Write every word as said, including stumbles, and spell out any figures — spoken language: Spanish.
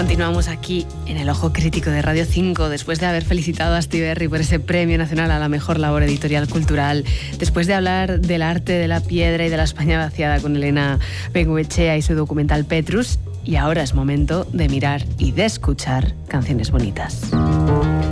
Continuamos aquí en el Ojo Crítico de Radio cinco, después de haber felicitado a Astiberri por ese Premio Nacional a la Mejor Labor Editorial Cultural, después de hablar del arte de la piedra y de la España vaciada con Elena Bengoechea y su documental Petrus, y ahora es momento de mirar y de escuchar canciones bonitas.